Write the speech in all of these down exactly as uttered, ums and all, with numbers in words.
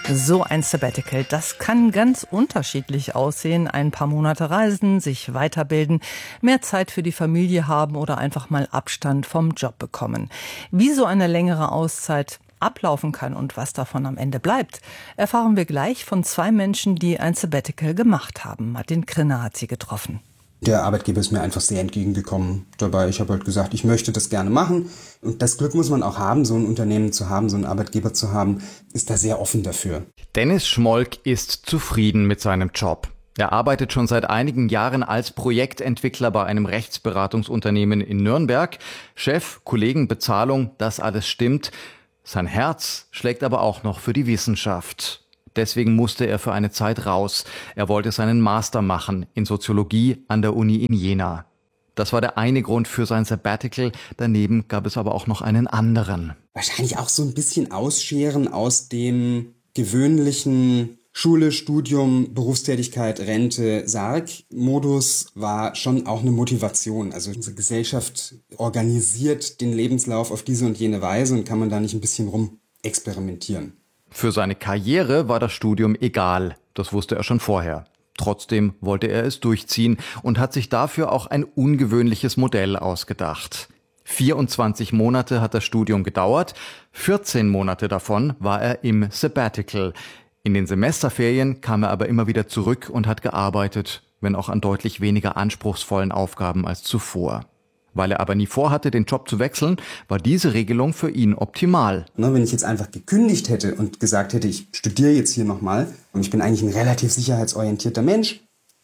So ein Sabbatical, das kann ganz unterschiedlich aussehen. Ein paar Monate reisen, sich weiterbilden, mehr Zeit für die Familie haben oder einfach mal Abstand vom Job bekommen. Wie so eine längere Auszeit ablaufen kann und was davon am Ende bleibt, erfahren wir gleich von zwei Menschen, die ein Sabbatical gemacht haben. Martin Krinner hat sie getroffen. Der Arbeitgeber ist mir einfach sehr entgegengekommen dabei. Ich habe halt gesagt, ich möchte das gerne machen. Und das Glück muss man auch haben, so ein Unternehmen zu haben, so einen Arbeitgeber zu haben, ist da sehr offen dafür. Dennis Schmolk ist zufrieden mit seinem Job. Er arbeitet schon seit einigen Jahren als Projektentwickler bei einem Rechtsberatungsunternehmen in Nürnberg. Chef, Kollegen, Bezahlung, das alles stimmt. Sein Herz schlägt aber auch noch für die Wissenschaft. Deswegen musste er für eine Zeit raus. Er wollte seinen Master machen in Soziologie an der Uni in Jena. Das war der eine Grund für sein Sabbatical. Daneben gab es aber auch noch einen anderen. Wahrscheinlich auch so ein bisschen ausscheren aus dem gewöhnlichen Schule, Studium, Berufstätigkeit, Rente, Sarg-Modus war schon auch eine Motivation. Also unsere Gesellschaft organisiert den Lebenslauf auf diese und jene Weise und kann man da nicht ein bisschen rum experimentieren. Für seine Karriere war das Studium egal, das wusste er schon vorher. Trotzdem wollte er es durchziehen und hat sich dafür auch ein ungewöhnliches Modell ausgedacht. vierundzwanzig Monate hat das Studium gedauert, vierzehn Monate davon war er im Sabbatical. In den Semesterferien kam er aber immer wieder zurück und hat gearbeitet, wenn auch an deutlich weniger anspruchsvollen Aufgaben als zuvor. Weil er aber nie vorhatte, den Job zu wechseln, war diese Regelung für ihn optimal. Wenn ich jetzt einfach gekündigt hätte und gesagt hätte, ich studiere jetzt hier nochmal und ich bin eigentlich ein relativ sicherheitsorientierter Mensch,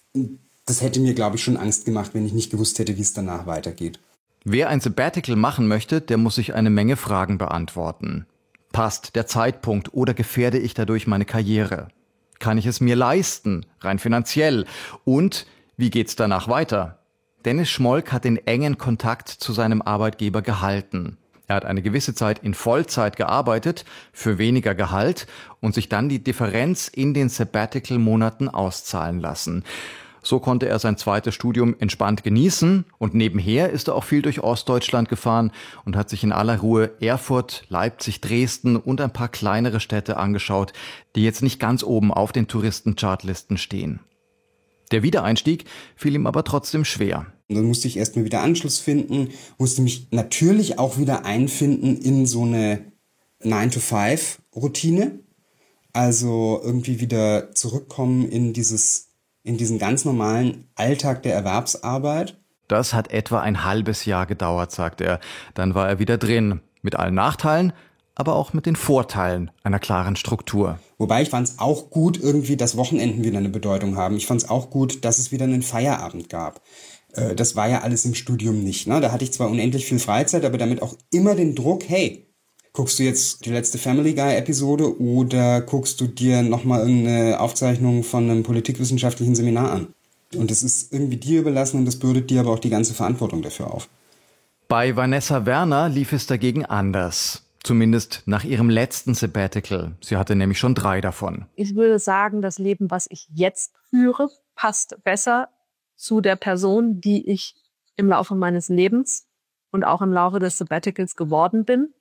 das hätte mir, glaube ich, schon Angst gemacht, wenn ich nicht gewusst hätte, wie es danach weitergeht. Wer ein Sabbatical machen möchte, der muss sich eine Menge Fragen beantworten. Passt der Zeitpunkt oder gefährde ich dadurch meine Karriere? Kann ich es mir leisten, rein finanziell? Und wie geht's danach weiter? Dennis Schmolk hat den engen Kontakt zu seinem Arbeitgeber gehalten. Er hat eine gewisse Zeit in Vollzeit gearbeitet, für weniger Gehalt und sich dann die Differenz in den Sabbatical-Monaten auszahlen lassen. So konnte er sein zweites Studium entspannt genießen und nebenher ist er auch viel durch Ostdeutschland gefahren und hat sich in aller Ruhe Erfurt, Leipzig, Dresden und ein paar kleinere Städte angeschaut, die jetzt nicht ganz oben auf den Touristenchartlisten stehen. Der Wiedereinstieg fiel ihm aber trotzdem schwer. Und dann musste ich erstmal wieder Anschluss finden, musste mich natürlich auch wieder einfinden in so eine nine to five Routine. Also irgendwie wieder zurückkommen in dieses, in diesen ganz normalen Alltag der Erwerbsarbeit. Das hat etwa ein halbes Jahr gedauert, sagt er. Dann war er wieder drin. Mit allen Nachteilen, aber auch mit den Vorteilen einer klaren Struktur. Wobei ich fand es auch gut irgendwie, dass Wochenenden wieder eine Bedeutung haben. Ich fand es auch gut, dass es wieder einen Feierabend gab. Äh, das war ja alles im Studium nicht. Ne? Da hatte ich zwar unendlich viel Freizeit, aber damit auch immer den Druck, hey, guckst du jetzt die letzte Family Guy-Episode oder guckst du dir nochmal irgendeine Aufzeichnung von einem politikwissenschaftlichen Seminar an? Und das ist irgendwie dir überlassen und das bürdet dir aber auch die ganze Verantwortung dafür auf. Bei Vanessa Werner lief es dagegen anders. Zumindest nach ihrem letzten Sabbatical. Sie hatte nämlich schon drei davon. Ich würde sagen, das Leben, was ich jetzt führe, passt besser zu der Person, die ich im Laufe meines Lebens und auch im Laufe des Sabbaticals geworden bin,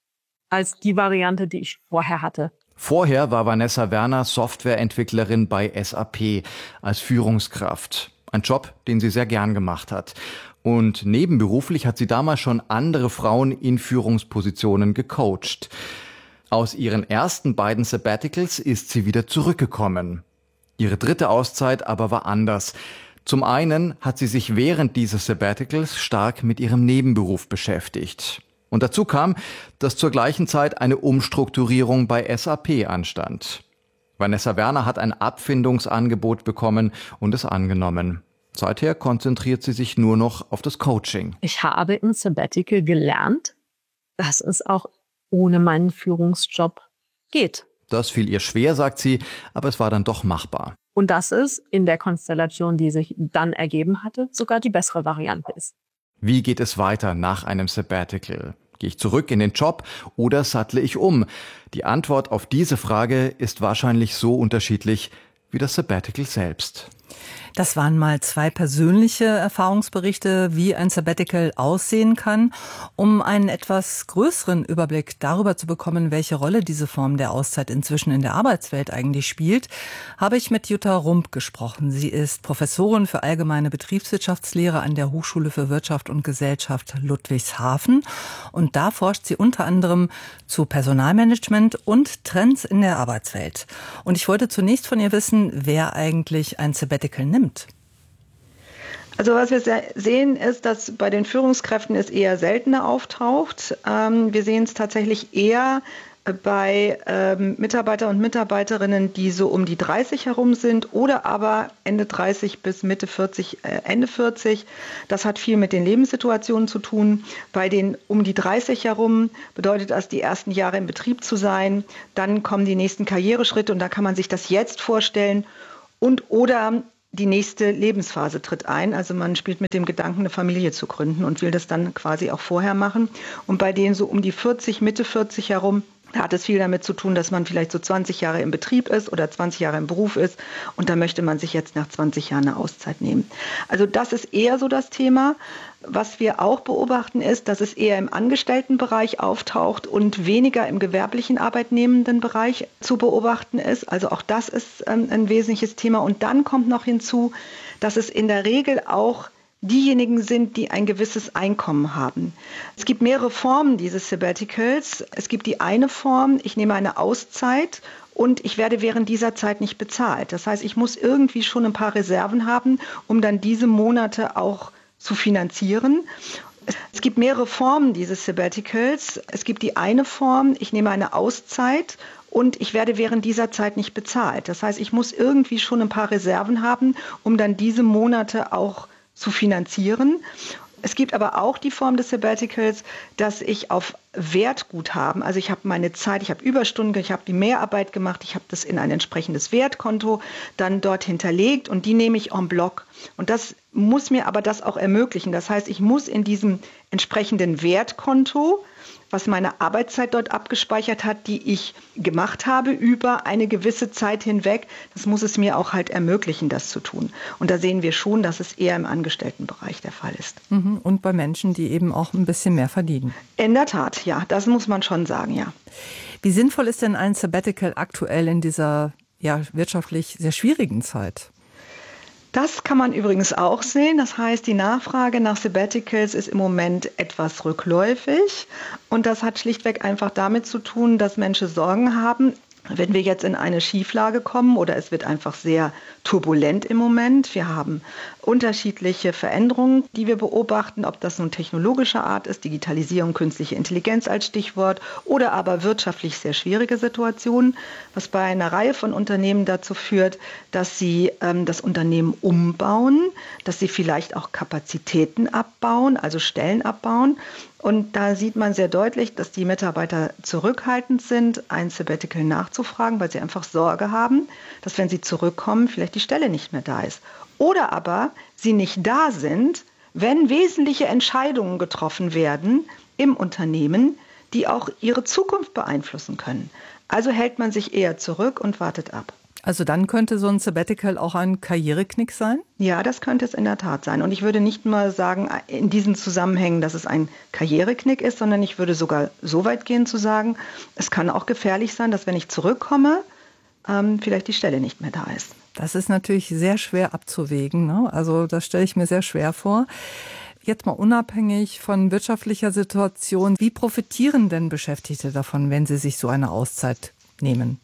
als die Variante, die ich vorher hatte. Vorher war Vanessa Werner Softwareentwicklerin bei S A P als Führungskraft. Ein Job, den sie sehr gern gemacht hat. Und nebenberuflich hat sie damals schon andere Frauen in Führungspositionen gecoacht. Aus ihren ersten beiden Sabbaticals ist sie wieder zurückgekommen. Ihre dritte Auszeit aber war anders. Zum einen hat sie sich während dieses Sabbaticals stark mit ihrem Nebenberuf beschäftigt. Und dazu kam, dass zur gleichen Zeit eine Umstrukturierung bei S A P anstand. Vanessa Werner hat ein Abfindungsangebot bekommen und es angenommen. Seither konzentriert sie sich nur noch auf das Coaching. Ich habe im Sabbatical gelernt, dass es auch ohne meinen Führungsjob geht. Das fiel ihr schwer, sagt sie, aber es war dann doch machbar. Und dass es in der Konstellation, die sich dann ergeben hatte, sogar die bessere Variante ist. Wie geht es weiter nach einem Sabbatical? Gehe ich zurück in den Job oder sattle ich um? Die Antwort auf diese Frage ist wahrscheinlich so unterschiedlich wie das Sabbatical selbst. Das waren mal zwei persönliche Erfahrungsberichte, wie ein Sabbatical aussehen kann. Um einen etwas größeren Überblick darüber zu bekommen, welche Rolle diese Form der Auszeit inzwischen in der Arbeitswelt eigentlich spielt, habe ich mit Jutta Rump gesprochen. Sie ist Professorin für allgemeine Betriebswirtschaftslehre an der Hochschule für Wirtschaft und Gesellschaft Ludwigshafen. Und da forscht sie unter anderem zu Personalmanagement und Trends in der Arbeitswelt. Und ich wollte zunächst von ihr wissen, wer eigentlich ein Sabbatical nimmt. Also was wir sehen ist, dass bei den Führungskräften es eher seltener auftaucht. Wir sehen es tatsächlich eher bei Mitarbeiter und Mitarbeiterinnen, die so um die dreißig herum sind oder aber Ende dreißig bis Mitte vierzig, Ende vierzig. Das hat viel mit den Lebenssituationen zu tun. Bei den um die dreißig herum bedeutet das, die ersten Jahre im Betrieb zu sein. Dann kommen die nächsten Karriereschritte und da kann man sich das jetzt vorstellen. Und oder die nächste Lebensphase tritt ein. Also man spielt mit dem Gedanken, eine Familie zu gründen und will das dann quasi auch vorher machen. Und bei denen so um die vierzig, Mitte vierzig herum, da hat es viel damit zu tun, dass man vielleicht so zwanzig Jahre im Betrieb ist oder zwanzig Jahre im Beruf ist. Und da möchte man sich jetzt nach zwanzig Jahren eine Auszeit nehmen. Also das ist eher so das Thema. Was wir auch beobachten ist, dass es eher im Angestelltenbereich auftaucht und weniger im gewerblichen arbeitnehmenden Bereich zu beobachten ist. Also auch das ist ähm, ein wesentliches Thema. Und dann kommt noch hinzu, dass es in der Regel auch diejenigen sind, die ein gewisses Einkommen haben. Es gibt mehrere Formen dieses Sabbaticals. Es gibt die eine Form, ich nehme eine Auszeit und ich werde während dieser Zeit nicht bezahlt. Das heißt, ich muss irgendwie schon ein paar Reserven haben, um dann diese Monate auch zu finanzieren. Es gibt mehrere Formen dieses Sabbaticals. Es gibt die eine Form, ich nehme eine Auszeit und ich werde während dieser Zeit nicht bezahlt. Das heißt, ich muss irgendwie schon ein paar Reserven haben, um dann diese Monate auch zu finanzieren. Es gibt aber auch die Form des Sabbaticals, dass ich auf Wertguthaben, also ich habe meine Zeit, ich habe Überstunden, ich habe die Mehrarbeit gemacht, ich habe das in ein entsprechendes Wertkonto dann dort hinterlegt und die nehme ich en bloc. Und das muss mir aber das auch ermöglichen. Das heißt, ich muss in diesem entsprechenden Wertkonto, was meine Arbeitszeit dort abgespeichert hat, die ich gemacht habe über eine gewisse Zeit hinweg, das muss es mir auch halt ermöglichen, das zu tun. Und da sehen wir schon, dass es eher im Angestelltenbereich der Fall ist. Und bei Menschen, die eben auch ein bisschen mehr verdienen. In der Tat, ja, das muss man schon sagen, ja. Wie sinnvoll ist denn ein Sabbatical aktuell in dieser ja, wirtschaftlich sehr schwierigen Zeit? Das kann man übrigens auch sehen. Das heißt, die Nachfrage nach Sabbaticals ist im Moment etwas rückläufig. Und das hat schlichtweg einfach damit zu tun, dass Menschen Sorgen haben, wenn wir jetzt in eine Schieflage kommen oder es wird einfach sehr turbulent im Moment. Wir haben unterschiedliche Veränderungen, die wir beobachten, ob das nun technologischer Art ist, Digitalisierung, künstliche Intelligenz als Stichwort oder aber wirtschaftlich sehr schwierige Situationen, was bei einer Reihe von Unternehmen dazu führt, dass sie ähm, das Unternehmen umbauen, dass sie vielleicht auch Kapazitäten abbauen, also Stellen abbauen. Und da sieht man sehr deutlich, dass die Mitarbeiter zurückhaltend sind, ein Sabbatical nachzufragen, weil sie einfach Sorge haben, dass wenn sie zurückkommen, vielleicht die Stelle nicht mehr da ist. Oder aber sie nicht da sind, wenn wesentliche Entscheidungen getroffen werden im Unternehmen, die auch ihre Zukunft beeinflussen können. Also hält man sich eher zurück und wartet ab. Also dann könnte so ein Sabbatical auch ein Karriereknick sein? Ja, das könnte es in der Tat sein. Und ich würde nicht mal sagen, in diesen Zusammenhängen, dass es ein Karriereknick ist, sondern ich würde sogar so weit gehen zu sagen, es kann auch gefährlich sein, dass wenn ich zurückkomme, ähm, vielleicht die Stelle nicht mehr da ist. Das ist natürlich sehr schwer abzuwägen, ne? Also das stelle ich mir sehr schwer vor. Jetzt mal unabhängig von wirtschaftlicher Situation, wie profitieren denn Beschäftigte davon, wenn sie sich so eine Auszeit nehmen?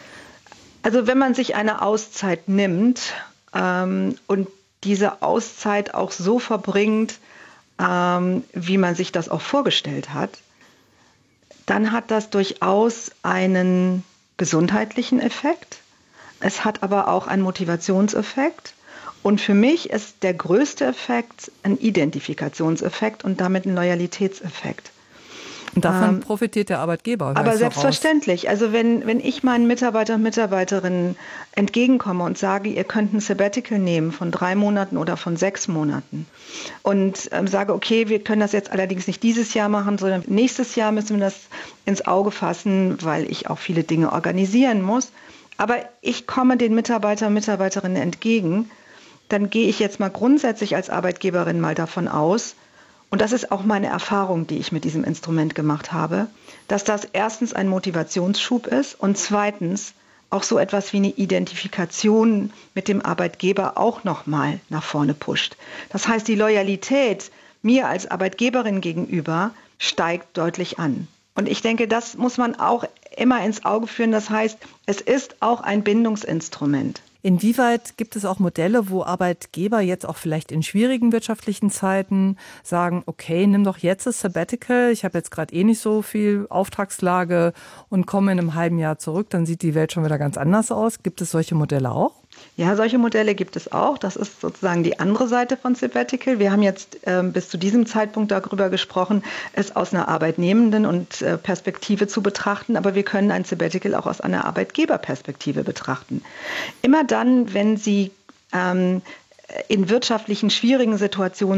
Also wenn man sich eine Auszeit nimmt ähm, und diese Auszeit auch so verbringt, ähm, wie man sich das auch vorgestellt hat, dann hat das durchaus einen gesundheitlichen Effekt. Es hat aber auch einen Motivationseffekt. Und für mich ist der größte Effekt ein Identifikationseffekt und damit ein Loyalitätseffekt. Und davon ähm, profitiert der Arbeitgeber. Aber selbstverständlich. Raus. Also wenn, wenn ich meinen Mitarbeiter und Mitarbeiterinnen entgegenkomme und sage, ihr könnt ein Sabbatical nehmen von drei Monaten oder von sechs Monaten und ähm, sage, okay, wir können das jetzt allerdings nicht dieses Jahr machen, sondern nächstes Jahr müssen wir das ins Auge fassen, weil ich auch viele Dinge organisieren muss. Aber ich komme den Mitarbeiter und Mitarbeiterinnen entgegen, dann gehe ich jetzt mal grundsätzlich als Arbeitgeberin mal davon aus, und das ist auch meine Erfahrung, die ich mit diesem Instrument gemacht habe, dass das erstens ein Motivationsschub ist und zweitens auch so etwas wie eine Identifikation mit dem Arbeitgeber auch nochmal nach vorne pusht. Das heißt, die Loyalität mir als Arbeitgeberin gegenüber steigt deutlich an. Und ich denke, das muss man auch immer ins Auge führen. Das heißt, es ist auch ein Bindungsinstrument. Inwieweit gibt es auch Modelle, wo Arbeitgeber jetzt auch vielleicht in schwierigen wirtschaftlichen Zeiten sagen, okay, nimm doch jetzt das Sabbatical, ich habe jetzt gerade eh nicht so viel Auftragslage und komme in einem halben Jahr zurück, dann sieht die Welt schon wieder ganz anders aus. Gibt es solche Modelle auch? Ja, solche Modelle gibt es auch. Das ist sozusagen die andere Seite von Sabbatical. Wir haben jetzt ähm, bis zu diesem Zeitpunkt darüber gesprochen, es aus einer Arbeitnehmenden- und äh, Perspektive zu betrachten, aber wir können ein Sabbatical auch aus einer Arbeitgeberperspektive betrachten. Immer dann, wenn Sie ähm, in wirtschaftlichen schwierigen Situationen